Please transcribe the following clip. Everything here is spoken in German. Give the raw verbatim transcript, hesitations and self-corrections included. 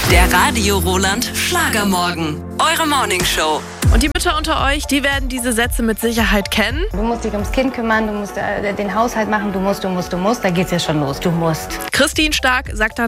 Der Radio Roland Schlagermorgen. Eure Morningshow. Und die Mütter unter euch, die werden diese Sätze mit Sicherheit kennen. Du musst dich ums Kind kümmern, du musst äh, den Haushalt machen, du musst, du musst, du musst. Da geht's ja schon los, du musst. Christine Stark sagt